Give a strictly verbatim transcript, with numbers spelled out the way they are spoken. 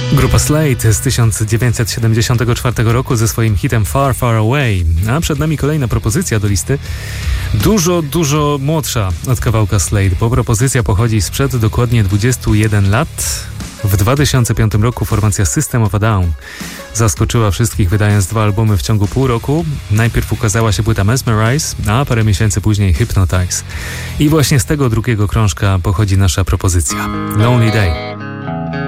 Grupa Slade z tysiąc dziewięćset siedemdziesiątego czwartego roku ze swoim hitem Far Far Away, a przed nami kolejna propozycja do listy, dużo, dużo młodsza od kawałka Slade, bo propozycja pochodzi sprzed dokładnie dwudziestu jeden lat. W dwa tysiące piątym roku formacja System of a Down zaskoczyła wszystkich, wydając dwa albumy w ciągu pół roku. Najpierw ukazała się płyta Mesmerize, a parę miesięcy później Hypnotize. I właśnie z tego drugiego krążka pochodzi nasza propozycja Lonely Day.